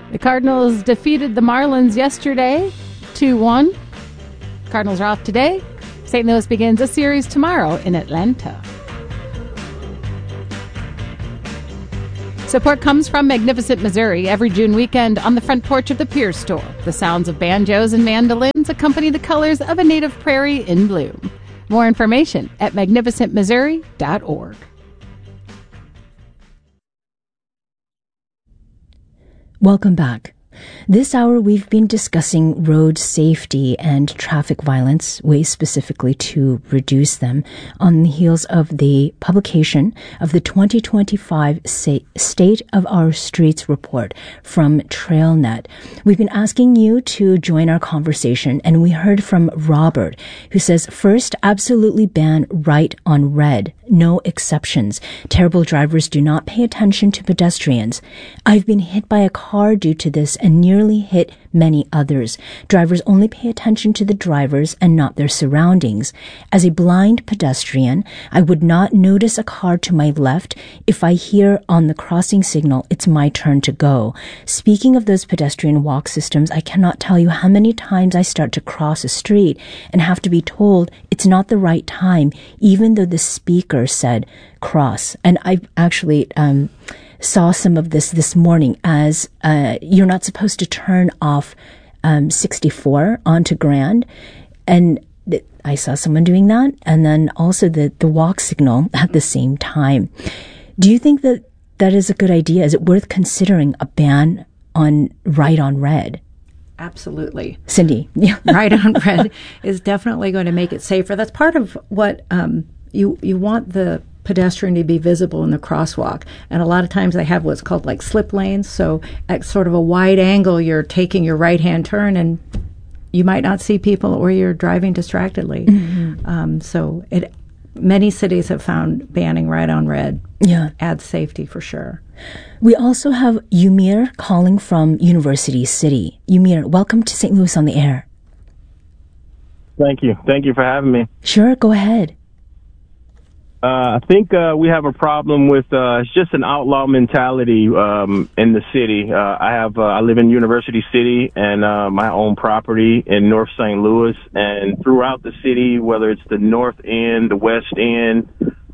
The Cardinals defeated the Marlins yesterday, 2-1. Cardinals are off today. St. Louis begins a series tomorrow in Atlanta. Support comes from Magnificent Missouri every June weekend on the front porch of the Pierce store. The sounds of banjos and mandolins accompany the colors of a native prairie in bloom. More information at magnificentmissouri.org. Welcome back. This hour, we've been discussing road safety and traffic violence, ways specifically to reduce them, on the heels of the publication of the 2025 State of Our Streets report from TrailNet. We've been asking you to join our conversation, and we heard from Robert, who says, first, absolutely ban right on red. No exceptions. Terrible drivers do not pay attention to pedestrians. I've been hit by a car due to this and nearly hit many others. Drivers only pay attention to the drivers and not their surroundings. As a blind pedestrian, I would not notice a car to my left if I hear on the crossing signal it's my turn to go. Speaking of those pedestrian walk systems, I cannot tell you how many times I start to cross a street and have to be told it's not the right time, even though the speaker said cross. And I actually saw some of this morning as you're not supposed to turn off 64 onto Grand. And I saw someone doing that. And then also the walk signal at the same time. Do you think that that is a good idea? Is it worth considering a ban on right on red? Absolutely. Cindy. Right on red is definitely going to make it safer. That's part of what you want the pedestrian to be visible in the crosswalk. And a lot of times they have what's called like slip lanes. So at sort of a wide angle, you're taking your right-hand turn and you might not see people or you're driving distractedly. Mm-hmm. Many cities have found banning right on red adds safety for sure. We also have Umir calling from University City. Umir, welcome to St. Louis on the Air. Thank you. Thank you for having me. Sure, go ahead. I think we have a problem with it's just an outlaw mentality in the city. I live in University City and my own property in North St. Louis, and throughout the city, whether it's the North End, the West End,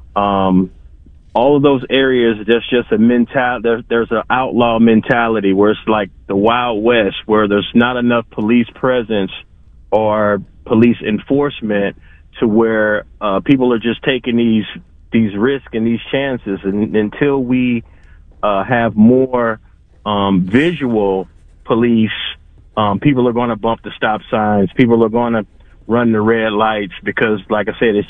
all of those areas, there's just a there's an outlaw mentality where it's like the Wild West, where there's not enough police presence or police enforcement to where people are just taking these risks and these chances. And until we have more visual police, people are going to bump the stop signs. People are going to run the red lights because, like I said, it's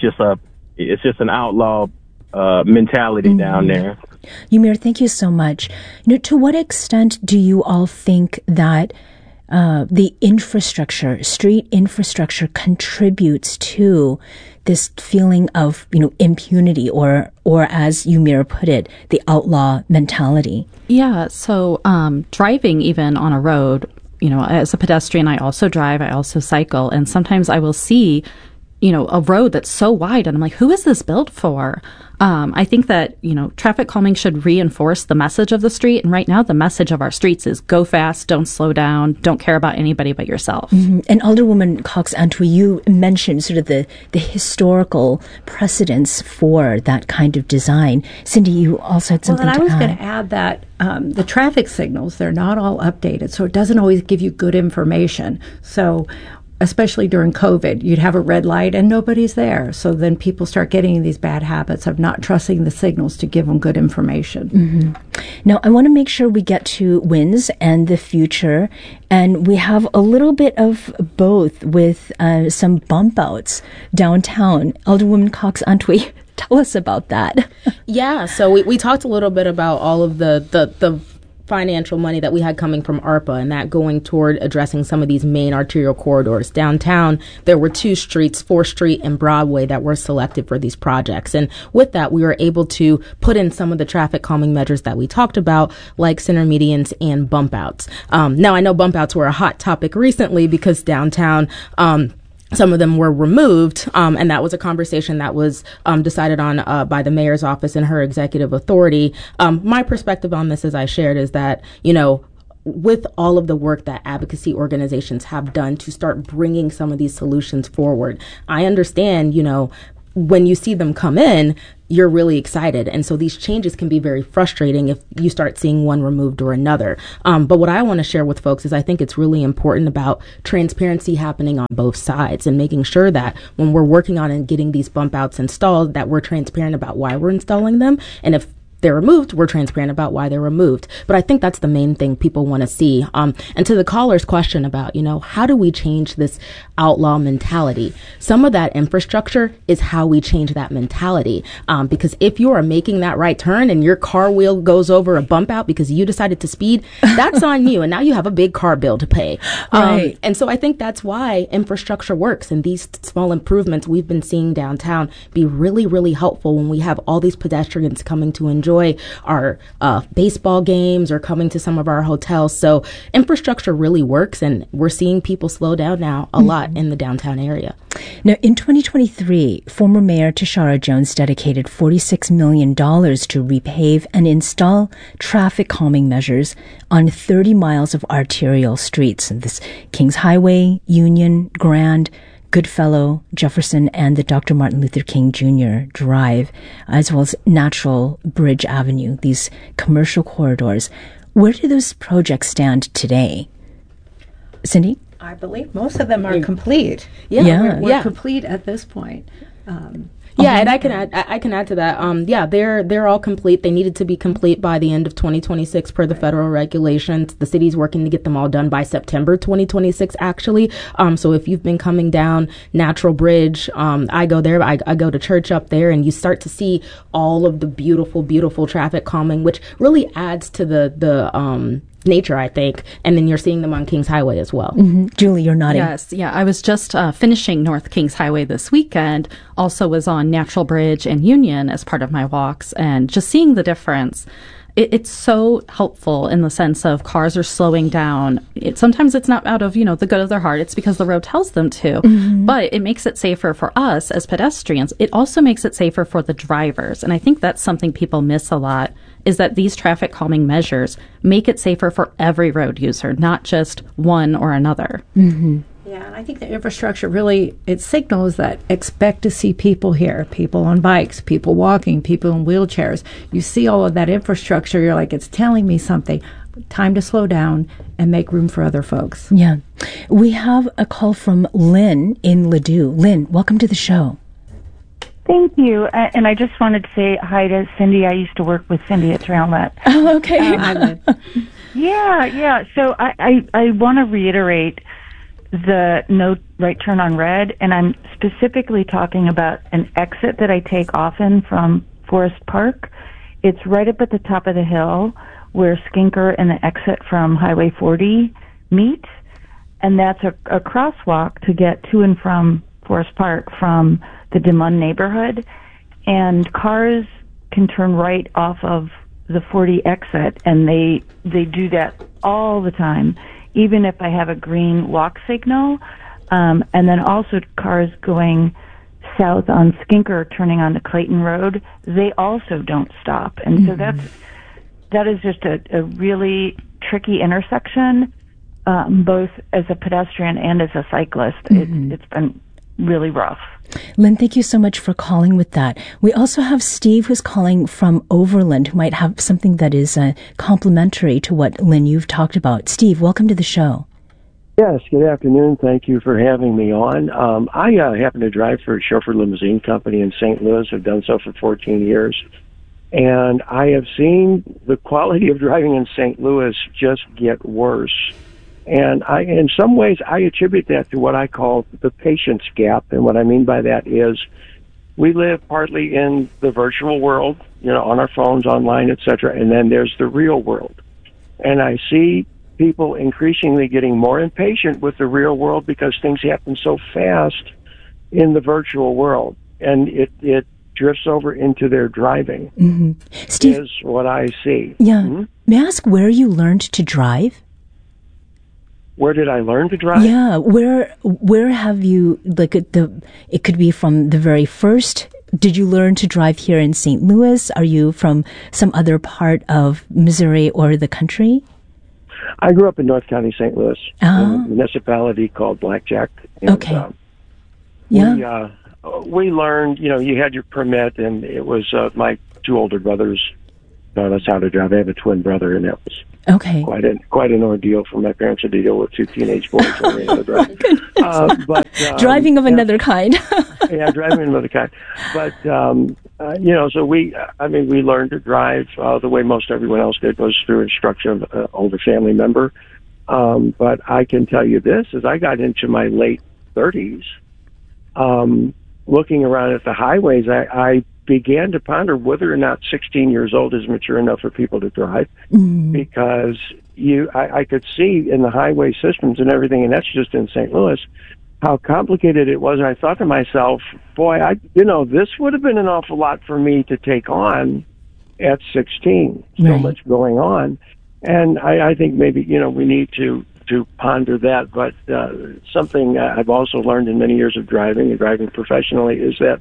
just an outlaw mentality down there. Umir, thank you so much. To what extent do you all think that the infrastructure, street infrastructure, contributes to this feeling of, impunity or as Umir put it, the outlaw mentality? Yeah. So, driving even on a road, as a pedestrian, I also drive, I also cycle, and sometimes I will see, a road that's so wide and I'm like, who is this built for? I think that, traffic calming should reinforce the message of the street. And right now, the message of our streets is go fast, don't slow down, don't care about anybody but yourself. Mm-hmm. And Alderwoman Cox-Antwi, you mentioned sort of the historical precedents for that kind of design. Cindy, you also had something to add. Well, and I was going to add that the traffic signals, they're not all updated, so it doesn't always give you good information. So especially during COVID, you'd have a red light and nobody's there. So then people start getting these bad habits of not trusting the signals to give them good information. Mm-hmm. Now, I want to make sure we get to wins and the future. And we have a little bit of both with some bump outs downtown. Alderwoman Cox-Antwi, tell us about that. Yeah, so we talked a little bit about all of the financial money that we had coming from ARPA and that going toward addressing some of these main arterial corridors. Downtown, there were 2 streets, 4th Street and Broadway, that were selected for these projects. And with that, we were able to put in some of the traffic calming measures that we talked about, like center medians and bump outs. Now, I know bump outs were a hot topic recently because downtown, some of them were removed, and that was a conversation that was decided on by the mayor's office and her executive authority. My perspective on this, as I shared, is that, with all of the work that advocacy organizations have done to start bringing some of these solutions forward, I understand, when you see them come in, you're really excited. And so these changes can be very frustrating if you start seeing one removed or another. But what I want to share with folks is I think it's really important about transparency happening on both sides and making sure that when we're working on and getting these bump outs installed, that we're transparent about why we're installing them. And if they're removed, we're transparent about why they're removed. But I think that's the main thing people want to see. And to the caller's question about, how do we change this outlaw mentality? Some of that infrastructure is how we change that mentality. Because if you are making that right turn and your car wheel goes over a bump out because you decided to speed, that's on you. And now you have a big car bill to pay. Right. And so I think that's why infrastructure works. And these small improvements we've been seeing downtown be really, really helpful when we have all these pedestrians coming to enjoy our baseball games or coming to some of our hotels. So infrastructure really works, and we're seeing people slow down now a lot in the downtown area. Now, in 2023, former Mayor Tashara Jones dedicated $46 million to repave and install traffic calming measures on 30 miles of arterial streets. And this Kings Highway, Union, Grand, Goodfellow, Jefferson, and the Dr. Martin Luther King Jr. Drive, as well as Natural Bridge Avenue, these commercial corridors. Where do those projects stand today? Cindy? I believe most of them are complete. We're complete at this point. And I can add to that. They're all complete. They needed to be complete by the end of 2026 per the federal regulations. The city's working to get them all done by September 2026, actually. So if you've been coming down Natural Bridge, I go there. I go to church up there, and you start to see all of the beautiful, beautiful traffic calming, which really adds to the nature, I think. And then you're seeing them on Kings Highway as well. Mm-hmm. Julie, you're nodding. Yes. Yeah. I was just finishing North Kings Highway this weekend. Also was on Natural Bridge and Union as part of my walks, and just seeing the difference. It's so helpful in the sense of cars are slowing down. Sometimes it's not out of, the good of their heart. It's because the road tells them to. Mm-hmm. But it makes it safer for us as pedestrians. It also makes it safer for the drivers. And I think that's something people miss a lot, is that these traffic calming measures make it safer for every road user, not just one or another. Mm-hmm. Yeah, and I think the infrastructure really, it signals that expect to see people here, people on bikes, people walking, people in wheelchairs. You see all of that infrastructure, you're like, it's telling me something. Time to slow down and make room for other folks. Yeah. We have a call from Lynn in Ladue. Lynn, welcome to the show. Thank you. And I just wanted to say hi to Cindy. I used to work with Cindy at TrailNet. Oh, okay. Yeah. So I want to reiterate the no right turn on red, and I'm specifically talking about an exit that I take often from Forest Park. It's right up at the top of the hill where Skinker and the exit from Highway 40 meet, and that's a crosswalk to get to and from Forest Park from the DeMunn neighborhood, and cars can turn right off of the 40 exit, and they do that all the time, even if I have a green walk signal. And then also cars going south on Skinker turning onto Clayton Road, they also don't stop. And so that is just a really tricky intersection, both as a pedestrian and as a cyclist. It's been really rough. Lynn, thank you so much for calling with that. We also have Steve who's calling from Overland, who might have something that is complementary to what, Lynn, you've talked about. Steve, welcome to the show. Yes, good afternoon. Thank you for having me on. I happen to drive for a chauffeur limousine company in St. Louis. I've done so for 14 years. And I have seen the quality of driving in St. Louis just get worse. And in some ways, I attribute that to what I call the patience gap. And what I mean by that is we live partly in the virtual world, on our phones, online, etc. And then there's the real world. And I see people increasingly getting more impatient with the real world because things happen so fast in the virtual world. And it drifts over into their driving. Mm-hmm. Steve, is what I see. Yeah. Mm-hmm. May I ask where you learned to drive? Where did I learn to drive? Yeah, where have you, it could be from the very first. Did you learn to drive here in St. Louis? Are you from some other part of Missouri or the country? I grew up in North County, St. Louis, in a municipality called Blackjack. And, okay. Yeah. We learned, you had your permit, and it was my two older brothers taught us how to drive. I have a twin brother, and that was quite an ordeal for my parents to deal with two teenage boys when they had to drive. Driving of another kind. Yeah, driving of another kind. But so we learned to drive the way most everyone else did, was through instruction of an older family member. But I can tell you this: as I got into my late 30s, looking around at the highways, I began to ponder whether or not 16 years old is mature enough for people to drive, because I could see in the highway systems and everything, and that's just in St. Louis, how complicated it was. And I thought to myself, boy, this would have been an awful lot for me to take on at 16. So much going on. And I think maybe, we need to ponder that. But something I've also learned in many years of driving and driving professionally is that,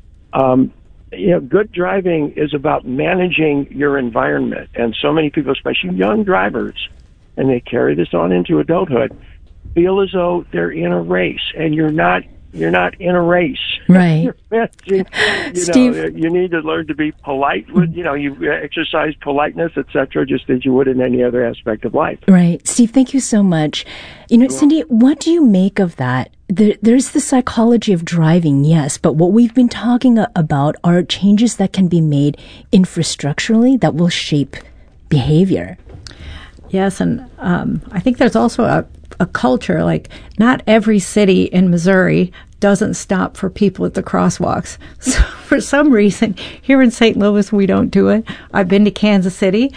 good driving is about managing your environment. And so many people, especially young drivers, and they carry this on into adulthood, feel as though they're in a race, and you're not in a race. Right. Steve, you need to learn to be polite with, you exercise politeness, etc., just as you would in any other aspect of life. Right. Steve, thank you so much. Cindy, what do you make of that? There's the psychology of driving, yes, but what we've been talking about are changes that can be made infrastructurally that will shape behavior. Yes, and I think there's also a culture, like not every city in Missouri doesn't stop for people at the crosswalks. So for some reason, here in St. Louis, we don't do it. I've been to Kansas City,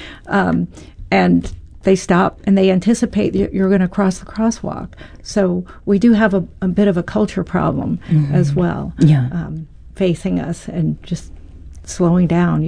and they stop and they anticipate that you're going to cross the crosswalk. So we do have a bit of a culture problem as well, facing us, and just slowing down.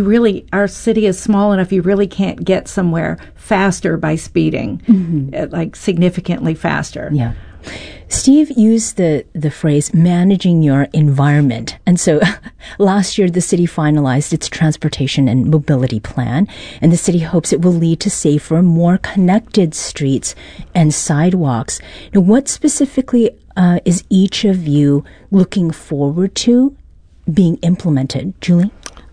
Our city is small enough, you really can't get somewhere faster by speeding, like significantly faster. Yeah. Steve used the phrase managing your environment. And so last year, the city finalized its transportation and mobility plan, and the city hopes it will lead to safer, more connected streets and sidewalks. Now, what specifically is each of you looking forward to being implemented? Julie?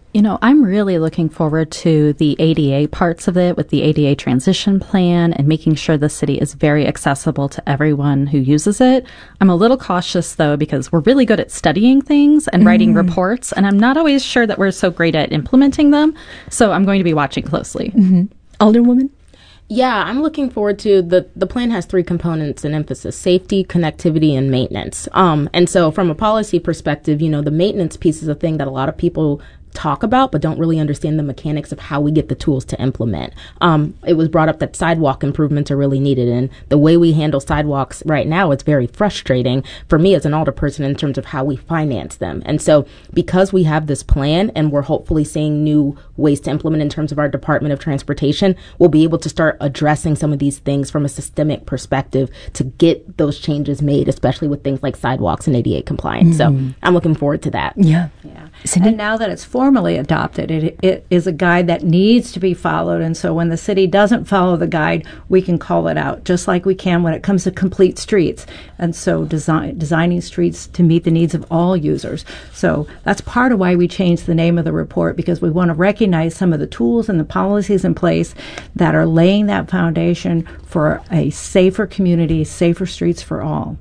I'm really looking forward to the ADA parts of it, with the ADA transition plan and making sure the city is very accessible to everyone who uses it. I'm a little cautious, though, because we're really good at studying things and writing reports, and I'm not always sure that we're so great at implementing them. So I'm going to be watching closely. Alderwoman? Yeah, I'm looking forward to the plan has 3 components and emphasis: safety, connectivity, and maintenance. And so from a policy perspective, the maintenance piece is a thing that a lot of people talk about but don't really understand the mechanics of how we get the tools to implement. It was brought up that sidewalk improvements are really needed, and the way we handle sidewalks right now, it's very frustrating for me as an alderperson in terms of how we finance them. And so because we have this plan and we're hopefully seeing new ways to implement in terms of our Department of Transportation, we'll be able to start addressing some of these things from a systemic perspective to get those changes made, especially with things like sidewalks and ADA compliance. So I'm looking forward to that. Yeah. And now that it's formally adopted, it is a guide that needs to be followed. And so when the city doesn't follow the guide, we can call it out, just like we can when it comes to complete streets. And so designing streets to meet the needs of all users. So that's part of why we changed the name of the report, because we want to recognize some of the tools and the policies in place that are laying that foundation for a safer community, safer streets for all.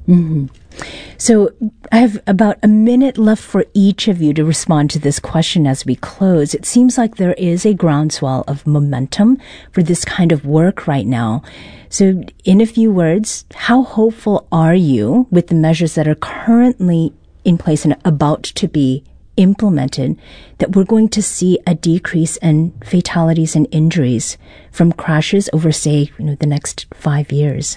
So I have about a minute left for each of you to respond to this question as we close. It seems like there is a groundswell of momentum for this kind of work right now. So in a few words, how hopeful are you with the measures that are currently in place and about to be implemented, that we're going to see a decrease in fatalities and injuries from crashes over, say, the next 5 years?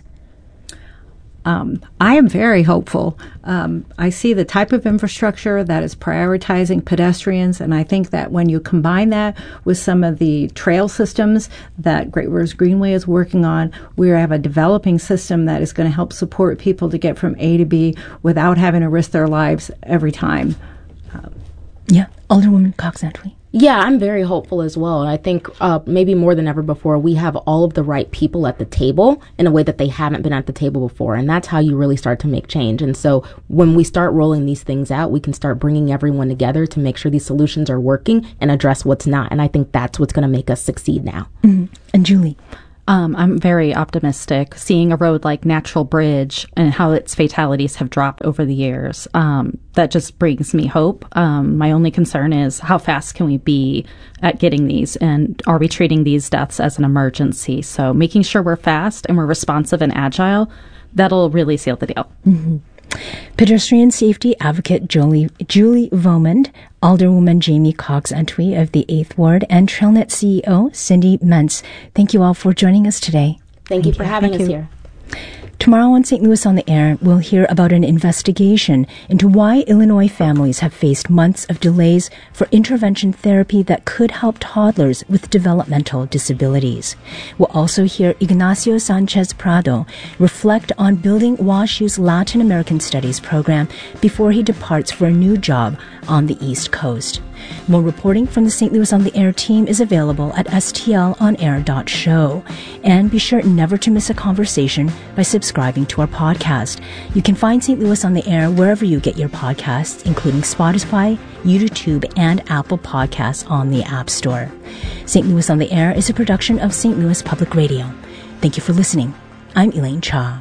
I am very hopeful. I see the type of infrastructure that is prioritizing pedestrians, and I think that when you combine that with some of the trail systems that Great Rivers Greenway is working on, we have a developing system that is going to help support people to get from A to B without having to risk their lives every time. Alderwoman Cox-Antwi. Yeah, I'm very hopeful as well. And I think maybe more than ever before, we have all of the right people at the table in a way that they haven't been at the table before. And that's how you really start to make change. And so when we start rolling these things out, we can start bringing everyone together to make sure these solutions are working and address what's not. And I think that's what's going to make us succeed now. Mm-hmm. And Julie? I'm very optimistic. Seeing a road like Natural Bridge and how its fatalities have dropped over the years, that just brings me hope. My only concern is how fast can we be at getting these, and are we treating these deaths as an emergency? So making sure we're fast and we're responsive and agile, that'll really seal the deal. Mm-hmm. Pedestrian safety advocate Julie Vomand, Alderwoman Jamie Cox-Antwi of the 8th Ward, and TrailNet CEO Cindy Mentz. Thank you all for joining us today. Thank you for having us here. Tomorrow on St. Louis on the Air, we'll hear about an investigation into why Illinois families have faced months of delays for intervention therapy that could help toddlers with developmental disabilities. We'll also hear Ignacio Sanchez Prado reflect on building WashU's Latin American Studies program before he departs for a new job on the East Coast. More reporting from the St. Louis on the Air team is available at stlonair.show. And be sure never to miss a conversation by subscribing to our podcast. You can find St. Louis on the Air wherever you get your podcasts, including Spotify, YouTube, and Apple Podcasts on the App Store. St. Louis on the Air is a production of St. Louis Public Radio. Thank you for listening. I'm Elaine Cha.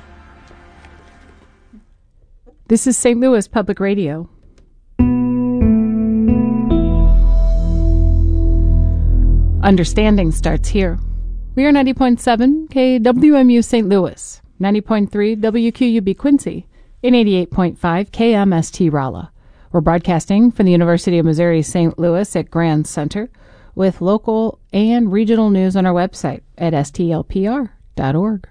This is St. Louis Public Radio. Understanding starts here. We are 90.7 KWMU St. Louis, 90.3 WQUB Quincy, and 88.5 KMST Rolla. We're broadcasting from the University of Missouri St. Louis at Grand Center with local and regional news on our website at stlpr.org.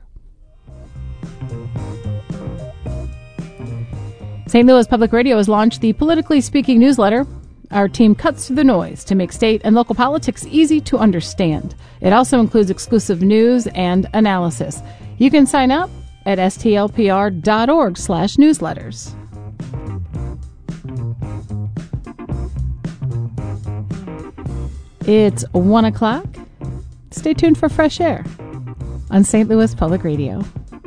St. Louis Public Radio has launched the Politically Speaking newsletter. Our team cuts through the noise to make state and local politics easy to understand. It also includes exclusive news and analysis. You can sign up at stlpr.org/newsletters. It's 1 o'clock. Stay tuned for Fresh Air on St. Louis Public Radio.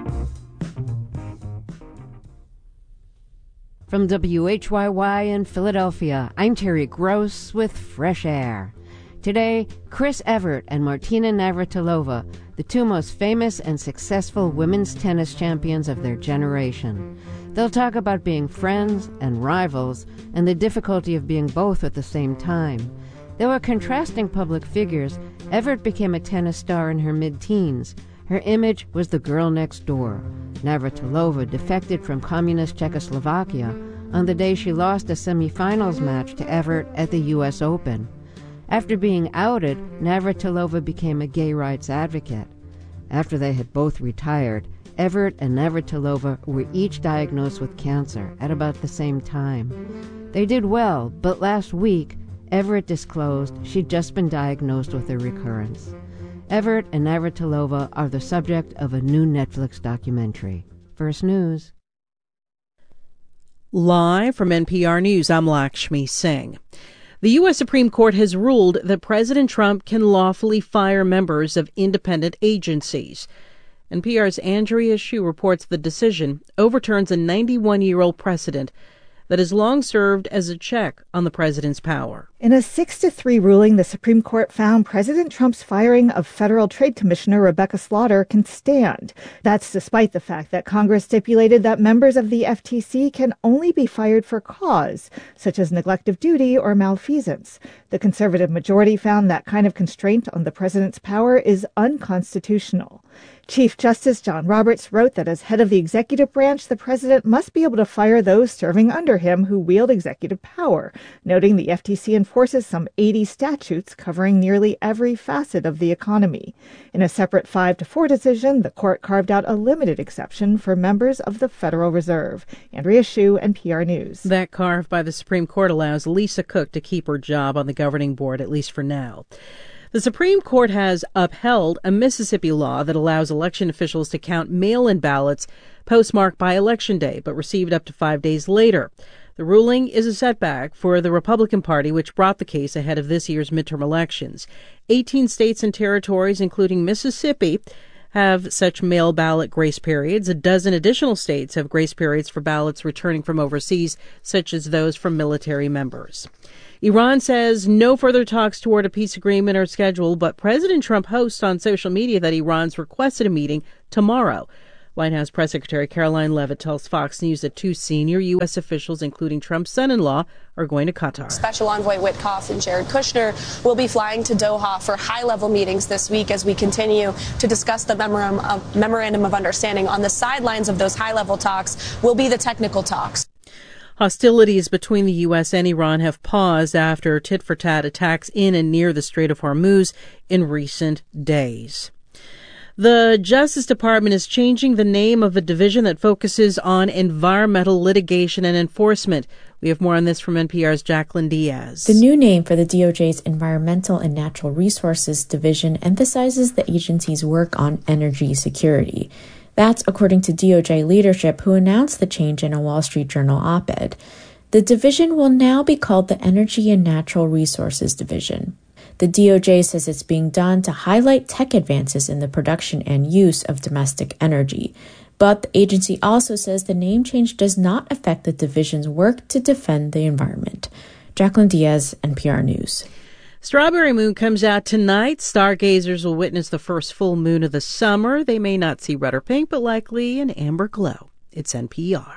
From WHYY in Philadelphia, I'm Terry Gross with Fresh Air. Today, Chris Evert and Martina Navratilova, the two most famous and successful women's tennis champions of their generation. They'll talk about being friends and rivals and the difficulty of being both at the same time. They were contrasting public figures. Evert became a tennis star in her mid-teens. Her image was the girl next door. Navratilova defected from communist Czechoslovakia on the day she lost a semifinals match to Evert at the U.S. Open. After being outed, Navratilova became a gay rights advocate. After they had both retired, Evert and Navratilova were each diagnosed with cancer at about the same time. They did well, but last week, Evert disclosed she'd just been diagnosed with a recurrence. Evert and Navratilova are the subject of a new Netflix documentary. First News. Live from NPR News, I'm Lakshmi Singh. The U.S. Supreme Court has ruled that President Trump can lawfully fire members of independent agencies. NPR's Andrea Hsu reports the decision overturns a 91-year-old precedent that has long served as a check on the president's power. In a 6-3 ruling, the Supreme Court found President Trump's firing of Federal Trade Commissioner Rebecca Slaughter can stand. That's despite the fact that Congress stipulated that members of the FTC can only be fired for cause, such as neglect of duty or malfeasance. The conservative majority found that kind of constraint on the president's power is unconstitutional. Chief Justice John Roberts wrote that as head of the executive branch, the president must be able to fire those serving under him who wield executive power, noting the FTC enforces some 80 statutes covering nearly every facet of the economy. In a separate 5-4 decision, the court carved out a limited exception for members of the Federal Reserve. Andrea Hsu, NPR News. That carve by the Supreme Court allows Lisa Cook to keep her job on the governing board, at least for now. The Supreme Court has upheld a Mississippi law that allows election officials to count mail-in ballots postmarked by Election Day, but received up to 5 days later. The ruling is a setback for the Republican Party, which brought the case ahead of this year's midterm elections. 18 states and territories, including Mississippi, have such mail ballot grace periods. A dozen additional states have grace periods for ballots returning from overseas, such as those from military members. Iran says no further talks toward a peace agreement are scheduled, but President Trump hosts on social media that Iran's requested a meeting tomorrow. White House Press Secretary Caroline Leavitt tells Fox News that 2 senior U.S. officials, including Trump's son-in-law, are going to Qatar. Special Envoy Witkoff and Jared Kushner will be flying to Doha for high-level meetings this week as we continue to discuss the memorandum of understanding. On the sidelines of those high-level talks will be the technical talks. Hostilities between the U.S. and Iran have paused after tit-for-tat attacks in and near the Strait of Hormuz in recent days. The Justice Department is changing the name of a division that focuses on environmental litigation and enforcement. We have more on this from NPR's Jacqueline Diaz. The new name for the DOJ's Environmental and Natural Resources Division emphasizes the agency's work on energy security. That's according to DOJ leadership, who announced the change in a Wall Street Journal op-ed. The division will now be called the Energy and Natural Resources Division. The DOJ says it's being done to highlight tech advances in the production and use of domestic energy. But the agency also says the name change does not affect the division's work to defend the environment. Jacqueline Diaz, NPR News. Strawberry Moon comes out tonight. Stargazers will witness the first full moon of the summer. They may not see red or pink, but likely an amber glow. It's NPR.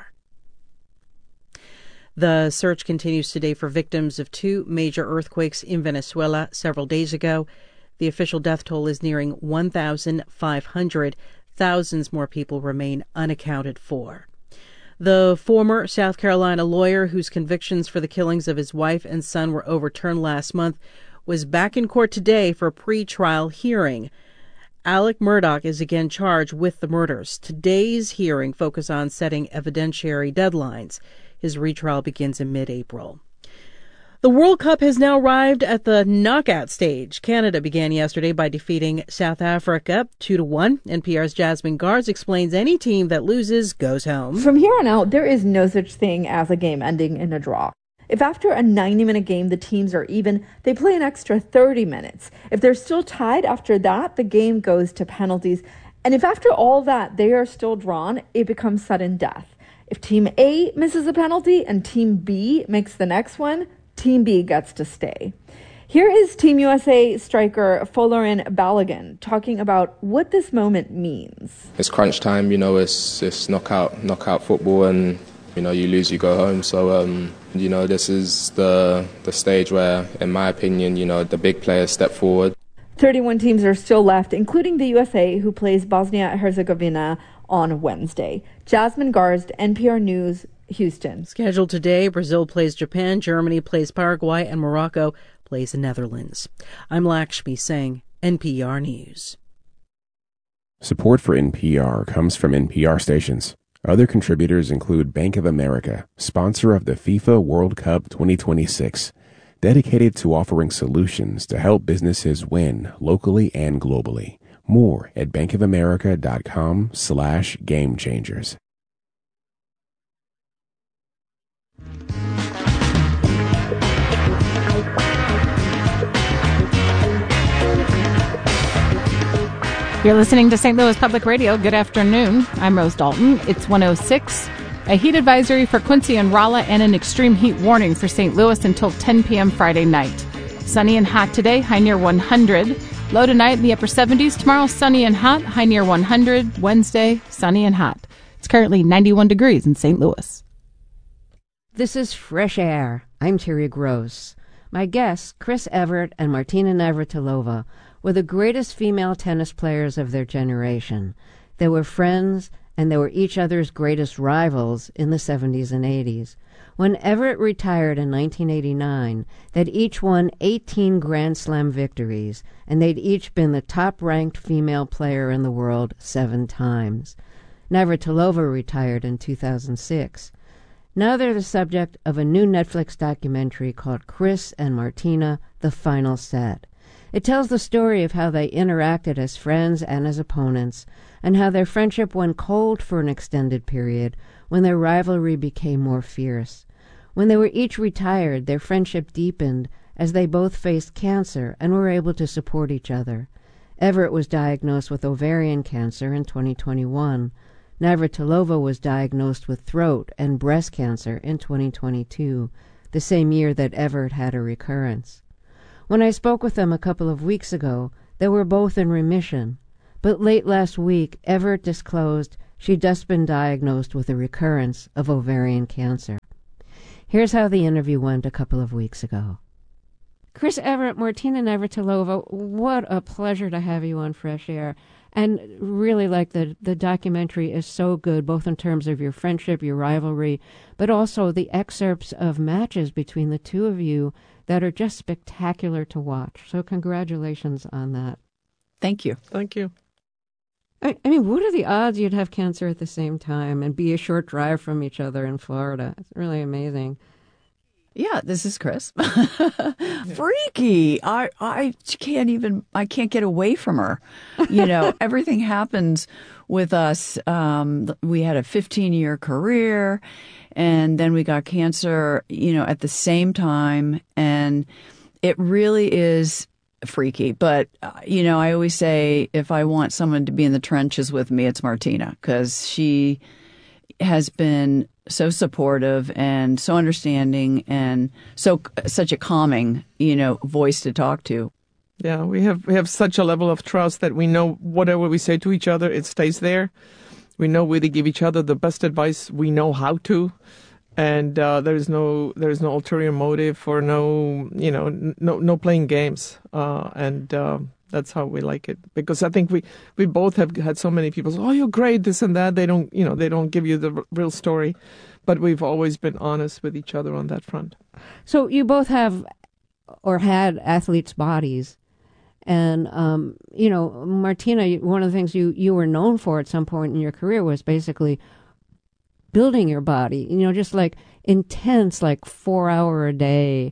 The search continues today for victims of 2 major earthquakes in Venezuela several days ago. The official death toll is nearing 1,500. Thousands more people remain unaccounted for. The former South Carolina lawyer whose convictions for the killings of his wife and son were overturned last month was back in court today for a pre-trial hearing. Alec Murdaugh is again charged with the murders. Today's hearing focuses on setting evidentiary deadlines. His retrial begins in mid-April. The World Cup has now arrived at the knockout stage. Canada began yesterday by defeating South Africa 2-1. NPR's Jasmine Garz explains any team that loses goes home. From here on out, there is no such thing as a game ending in a draw. If after a 90-minute game the teams are even, they play an extra 30 minutes. If they're still tied after that, the game goes to penalties. And if after all that they are still drawn, it becomes sudden death. If Team A misses a penalty and Team B makes the next one, Team B gets to stay. Here is Team USA striker Folarin Balogun talking about what this moment means. It's crunch time, it's knockout football, and you lose, you go home. So this is the stage where, in my opinion, the big players step forward. 31 teams are still left, including the USA, who plays Bosnia-Herzegovina on Wednesday. Jasmine Garz, NPR News, Houston. Scheduled today, Brazil plays Japan, Germany plays Paraguay, and Morocco plays the Netherlands. I'm Lakshmi Singh, NPR News. Support for NPR comes from NPR stations. Other contributors include Bank of America, sponsor of the FIFA World Cup 2026, dedicated to offering solutions to help businesses win locally and globally. More at bankofamerica.com/gamechangers. You're listening to St. Louis Public Radio. Good afternoon. I'm Rose Dalton. It's 1:06. A heat advisory for Quincy and Rolla and an extreme heat warning for St. Louis until 10 p.m. Friday night. Sunny and hot today, high near 100. Low tonight in the upper 70s. Tomorrow, sunny and hot, high near 100. Wednesday, sunny and hot. It's currently 91 degrees in St. Louis. This is Fresh Air. I'm Terry Gross. My guests, Chris Evert and Martina Navratilova, were the greatest female tennis players of their generation. They were friends, and they were each other's greatest rivals in the 70s and 80s. When Evert retired in 1989, they'd each won 18 Grand Slam victories, and they'd each been the top-ranked female player in the world 7 times. Navratilova retired in 2006. Now they're the subject of a new Netflix documentary called Chris and Martina, The Final Set. It tells the story of how they interacted as friends and as opponents, and how their friendship went cold for an extended period when their rivalry became more fierce. When they were each retired, their friendship deepened as they both faced cancer and were able to support each other. Everett was diagnosed with ovarian cancer in 2021. Navratilova was diagnosed with throat and breast cancer in 2022, the same year that Everett had a recurrence. When I spoke with them a couple of weeks ago, they were both in remission. But late last week, Everett disclosed she'd just been diagnosed with a recurrence of ovarian cancer. Here's how the interview went a couple of weeks ago. Chris Everett, Martina Navratilova, what a pleasure to have you on Fresh Air. And really, like, the documentary is so good, both in terms of your friendship, your rivalry, but also the excerpts of matches between the two of you that are just spectacular to watch. So congratulations on that. Thank you. Thank you. I mean, what are the odds you'd have cancer at the same time and be a short drive from each other in Florida? It's really amazing. Yeah, this is Chris. Freaky. I can't get away from her. You know, everything happens with us. We had a 15-year career, and then we got cancer, you know, at the same time. And it really is freaky. But, you know, I always say if I want someone to be in the trenches with me, it's Martina, because she has been so supportive and so understanding and such a calming, you know, voice to talk to. Yeah, we have such a level of trust that we know whatever we say to each other, it stays there. We know we give each other the best advice we know how to, and there is no ulterior motive or no playing games, and that's how we like it. Because I think we both have had so many people say, "Oh, you're great," this and that. They don't give you the real story, but we've always been honest with each other on that front. So you both have or had athletes' bodies. And, Martina, one of the things you were known for at some point in your career was basically building your body, just like intense, like 4-hour-a-day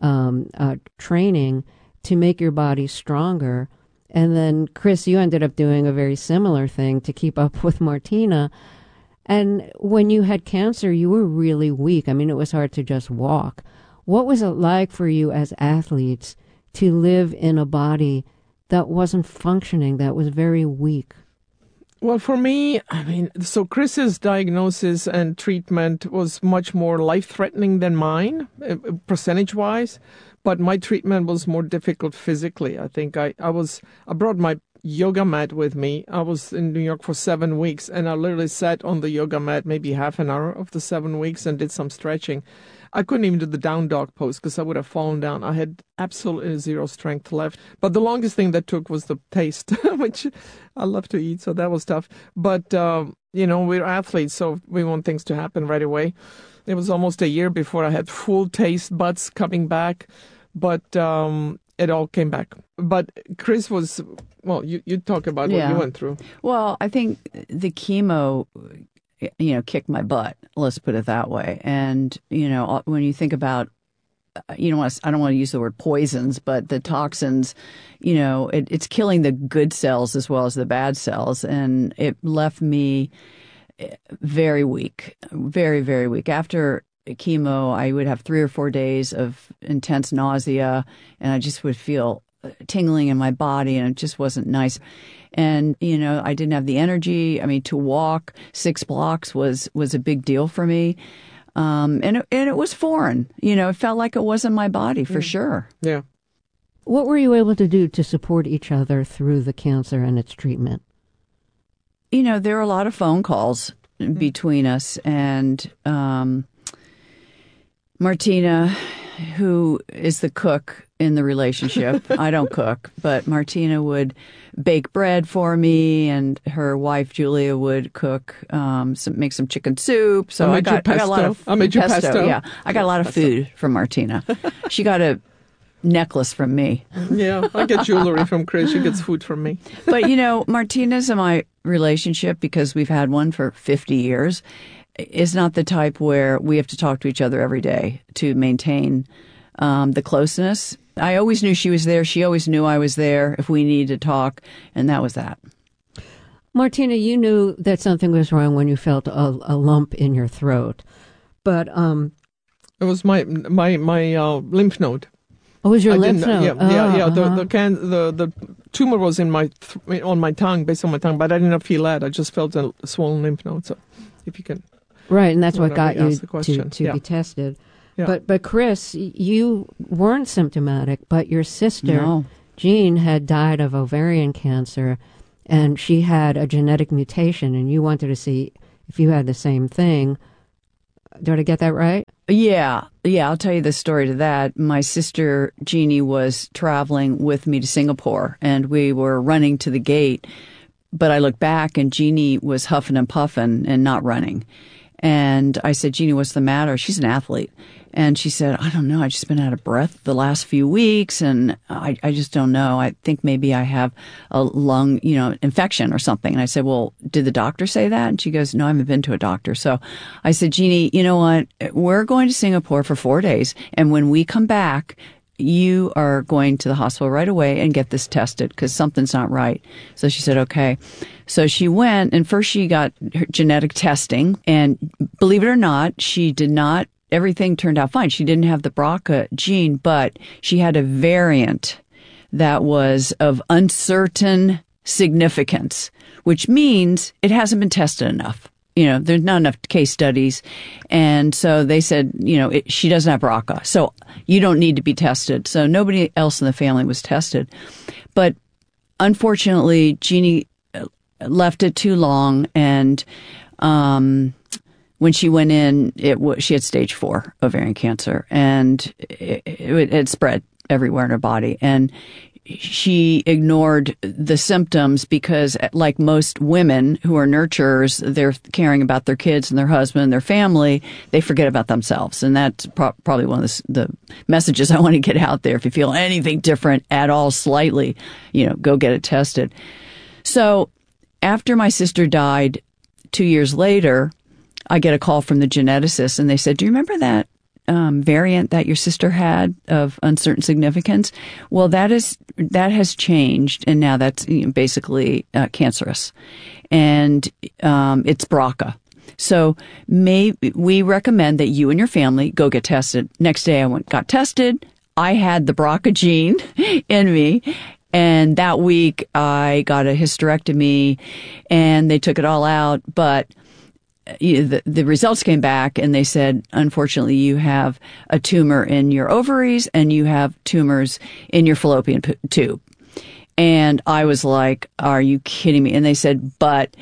training to make your body stronger. And then, Chris, you ended up doing a very similar thing to keep up with Martina. And when you had cancer, you were really weak. I mean, it was hard to just walk. What was it like for you as athletes to live in a body that wasn't functioning, that was very weak? Well, for me, so Chris's diagnosis and treatment was much more life-threatening than mine, percentage-wise, but my treatment was more difficult physically. I think I brought my yoga mat with me. I was in New York for 7 weeks, and I literally sat on the yoga mat maybe half an hour of the 7 weeks and did some stretching. I couldn't even do the down dog pose because I would have fallen down. I had absolutely zero strength left. But the longest thing that took was the taste, which I love to eat, so that was tough. But, we're athletes, so we want things to happen right away. It was almost a year before I had full taste buds coming back, but it all came back. But Chris was, well, you talk about what you went through. Well, I think the chemo kicked my butt, let's put it that way. And, when you think about, I don't want to use the word poisons, but the toxins, it's killing the good cells as well as the bad cells. And it left me very weak, very, very weak. After chemo, I would have 3 or 4 days of intense nausea, and I just would feel tingling in my body, and it just wasn't nice. And, I didn't have the energy. To walk 6 blocks was a big deal for me. And it was foreign. It felt like it wasn't my body for sure. Yeah. What were you able to do to support each other through the cancer and its treatment? There were a lot of phone calls between us, and Martina, who is the cook in the relationship. I don't cook, but Martina would bake bread for me, and her wife Julia would cook, make some chicken soup. So I got a lot of pesto. Yeah, I got a lot of food from Martina. She got a necklace from me. Yeah, I get jewelry from Chris. She gets food from me. But Martina's in my relationship, because we've had one for 50 years, is not the type where we have to talk to each other every day to maintain the closeness. I always knew she was there. She always knew I was there if we needed to talk, and that was that. Martina, you knew that something was wrong when you felt a lump in your throat. But It was my lymph node. Oh, it was your lymph node? Yeah. The tumor was on my tongue, based on my tongue, but I didn't feel that. I just felt a swollen lymph node. So, if you can, right, and that's what got you to yeah. be tested. Yeah. But Chris, you weren't symptomatic, but your sister Jean had died of ovarian cancer, and she had a genetic mutation, and you wanted to see if you had the same thing. Did I get that right? Yeah, I'll tell you the story to that. My sister Jeannie was traveling with me to Singapore, and we were running to the gate, but I looked back and Jeannie was huffing and puffing and not running. And I said, Jeannie, what's the matter? She's an athlete. And she said, I don't know. I've just been out of breath the last few weeks, and I just don't know. I think maybe I have a lung, infection or something. And I said, well, did the doctor say that? And she goes, no, I haven't been to a doctor. So I said, Jeannie, you know what? We're going to Singapore for 4 days. And when we come back, you are going to the hospital right away and get this tested because something's not right. So she said, okay. So she went, and first she got her genetic testing. And believe it or not, she did not. Everything turned out fine. She didn't have the BRCA gene, but she had a variant that was of uncertain significance, which means it hasn't been tested enough. There's not enough case studies. And so they said, she doesn't have BRCA, so you don't need to be tested. So nobody else in the family was tested. But unfortunately, Jeannie left it too long, and when she went in, she had stage 4 ovarian cancer, and it spread everywhere in her body. And she ignored the symptoms because, like most women who are nurturers, they're caring about their kids and their husband and their family. They forget about themselves. And that's probably one of the messages I want to get out there. If you feel anything different at all slightly, go get it tested. So after my sister died 2 years later, I get a call from the geneticist, and they said, do you remember that variant that your sister had of uncertain significance? Well, that has changed, and now that's basically cancerous, and it's BRCA. So we recommend that you and your family go get tested. Next day, got tested. I had the BRCA gene in me. And that week, I got a hysterectomy, and they took it all out, but the results came back, and they said, unfortunately, you have a tumor in your ovaries and you have tumors in your fallopian tube. And I was like, are you kidding me? And they said, but,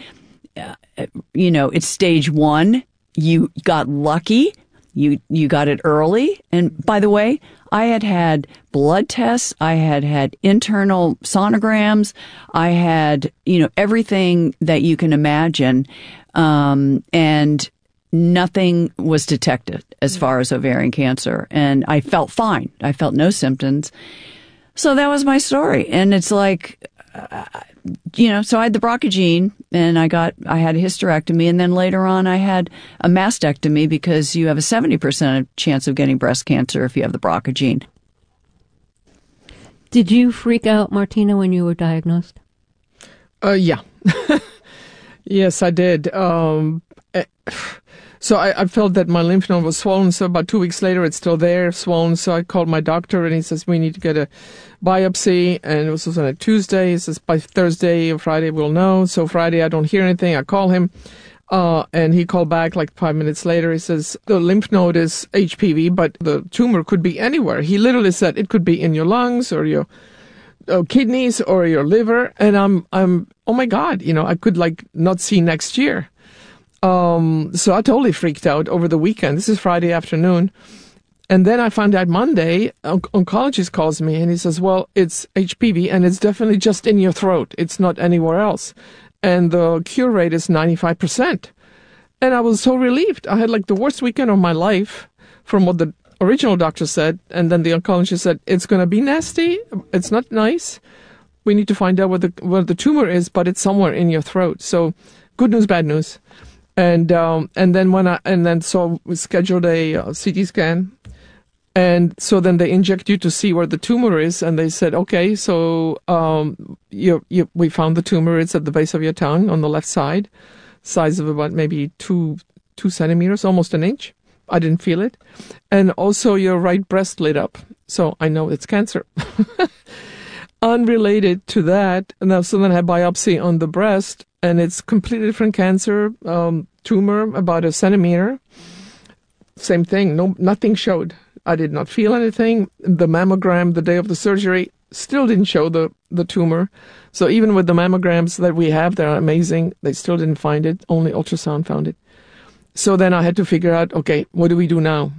it's stage 1. You got lucky. You got it early. And by the way, I had blood tests. I had internal sonograms. I had, everything that you can imagine. And nothing was detected as far as ovarian cancer. And I felt fine. I felt no symptoms. So that was my story. And it's like, so I had the BRCA gene, and I had a hysterectomy, and then later on I had a mastectomy because you have a 70% chance of getting breast cancer if you have the BRCA gene. Did you freak out, Martina, when you were diagnosed? Yeah. Yes, I did. So I felt that my lymph node was swollen. So about 2 weeks later, it's still there, swollen. So I called my doctor, and he says, we need to get a biopsy. And it was on a Tuesday. He says, by Thursday or Friday, we'll know. So Friday, I don't hear anything. I call him, and he called back like 5 minutes later. He says, the lymph node is HPV, but the tumor could be anywhere. He literally said it could be in your lungs or your kidneys or your liver. And I'm, oh my God, I could not see next year. So I totally freaked out over the weekend. This is Friday afternoon. And then I found out Monday, oncologist calls me and he says, well, it's HPV and it's definitely just in your throat. It's not anywhere else. And the cure rate is 95%. And I was so relieved. I had the worst weekend of my life from what the original doctor said. And then the oncologist said, it's going to be nasty. It's not nice. We need to find out where the tumor is, but it's somewhere in your throat. So good news, bad news. And then so we scheduled a CT scan, and so then they inject you to see where the tumor is, and they said, okay, so we found the tumor. It's at the base of your tongue on the left side, size of about maybe two centimeters, almost an inch, I didn't feel it. And also your right breast lit up. So I know it's cancer. Unrelated to that, so then I had biopsy on the breast, and it's completely different cancer, tumor about 1 centimeter. Same thing, nothing showed. I did not feel anything. The mammogram the day of the surgery still didn't show the tumor. So even with the mammograms that we have, they're amazing, they still didn't find it. Only ultrasound found it. So then I had to figure out, okay, what do we do now?